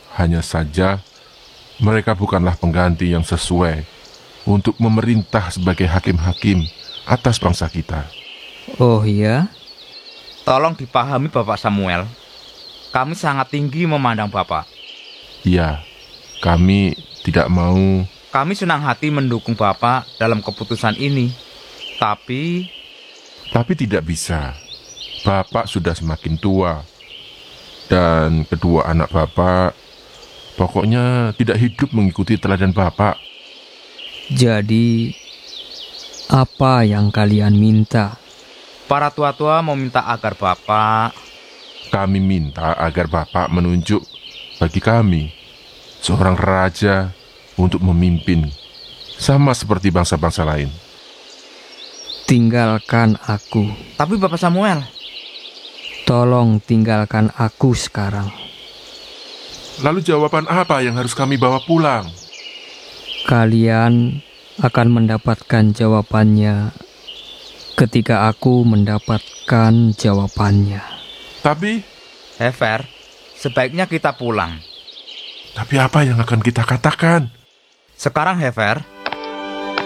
Hanya saja mereka bukanlah pengganti yang sesuai untuk memerintah sebagai hakim-hakim atas bangsa kita. Oh iya? Tolong dipahami Bapak Samuel, kami sangat tinggi memandang Bapak. Ya, kami tidak mau. Kami senang hati mendukung Bapak dalam keputusan ini. Tapi Tidak bisa. Bapak sudah semakin tua. Dan kedua anak Bapak pokoknya tidak hidup mengikuti teladan Bapak. Jadi, apa yang kalian minta? para tua-tua meminta agar Bapak... Kami minta agar Bapak menunjuk bagi kami seorang raja untuk memimpin, sama seperti bangsa-bangsa lain. Tinggalkan aku. Tapi Bapak Samuel, Tolong tinggalkan aku sekarang. Lalu jawaban apa yang harus kami bawa pulang? Kalian akan mendapatkan jawabannya ketika aku mendapatkan jawabannya. Tapi Hefer, sebaiknya kita pulang. apa yang akan kita katakan? Sekarang Hefer,